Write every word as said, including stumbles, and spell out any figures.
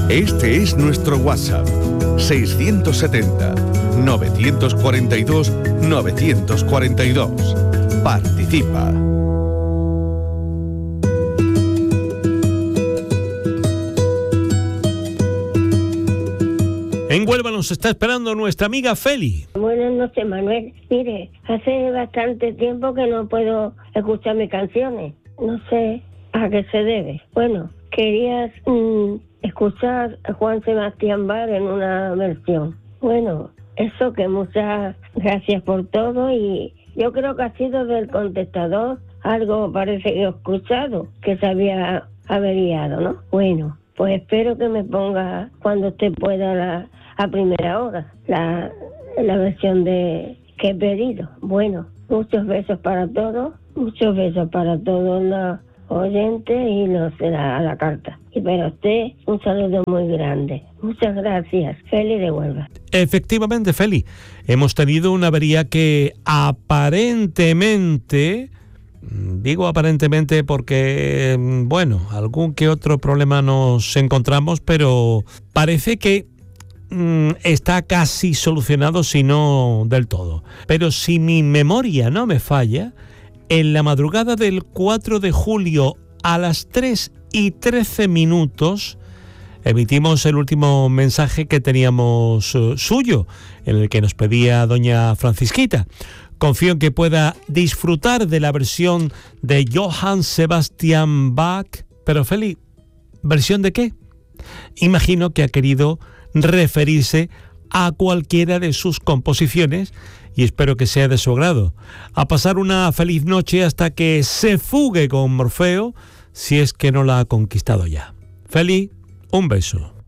Este es nuestro WhatsApp, seiscientos setenta, novecientos cuarenta y dos, novecientos cuarenta y dos. Participa. En Huelva nos está esperando nuestra amiga Feli. Buenas noches, Manuel. Mire, hace bastante tiempo que no puedo escuchar mis canciones. No sé a qué se debe. Bueno, querías mmm, escuchar a Juan Sebastián Bach en una versión. Bueno, eso que muchas gracias por todo, y yo creo que ha sido del contestador. Algo parece que he escuchado que se había averiado, ¿no? Bueno, pues espero que me ponga cuando usted pueda la, a primera hora la, la versión de que he pedido. Bueno, muchos besos para todos, muchos besos para todos los oyentes y los de la, la carta. Y para usted, un saludo muy grande. Muchas gracias. Feli de Huelva. Efectivamente, Feli, hemos tenido una avería que aparentemente... Digo aparentemente porque, bueno, algún que otro problema nos encontramos, pero parece que mmm, está casi solucionado, si no del todo. Pero si mi memoria no me falla, en la madrugada del cuatro de julio a las tres y trece minutos emitimos el último mensaje que teníamos uh, suyo, en el que nos pedía doña Francisquita. Confío en que pueda disfrutar de la versión de Johann Sebastian Bach. Pero Feli, ¿versión de qué? Imagino que ha querido referirse a cualquiera de sus composiciones y espero que sea de su agrado. A pasar una feliz noche hasta que se fugue con Morfeo, si es que no la ha conquistado ya. Feli, un beso.